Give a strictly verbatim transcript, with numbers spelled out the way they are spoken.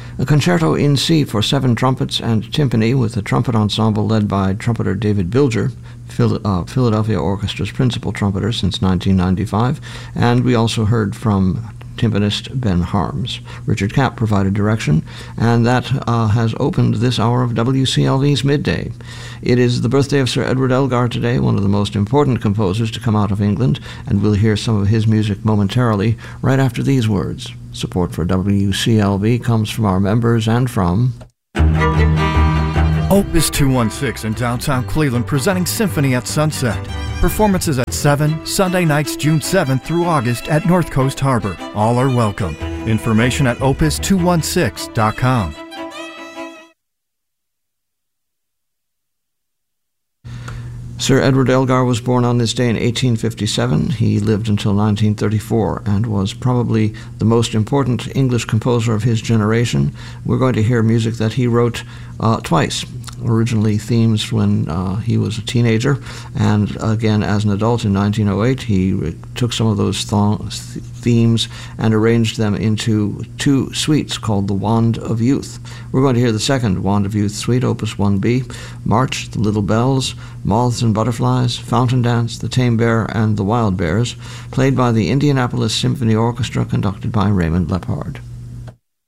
A concerto in C for seven trumpets and timpani with a trumpet ensemble led by trumpeter David Bilger, Phil- uh, Philadelphia Orchestra's principal trumpeter since nineteen ninety-five, and we also heard from timpanist Ben Harms. Richard Kapp provided direction, and that uh, has opened this hour of W C L V's Midday. It is the birthday of Sir Edward Elgar today, one of the most important composers to come out of England, and we'll hear some of his music momentarily right after these words. Support for W C L V comes from our members and from Opus two one six in downtown Cleveland, presenting Symphony at Sunset. Performances at seven, Sunday nights June seventh through August at North Coast Harbor. All are welcome. Information at opus two one six dot com. Sir Edward Elgar was born on this day in eighteen fifty-seven. He lived until nineteen thirty-four and was probably the most important English composer of his generation. We're going to hear music that he wrote uh, twice. Originally themes when uh, he was a teenager, and again as an adult in nineteen oh eight. He re- took some of those th- themes and arranged them into two suites called the Wand of Youth. We're going to hear the second Wand of Youth suite, Opus one B, March, The Little Bells, Moths and Butterflies, Fountain Dance, The Tame Bear, and The Wild Bears, played by the Indianapolis Symphony Orchestra, conducted by Raymond Lepard.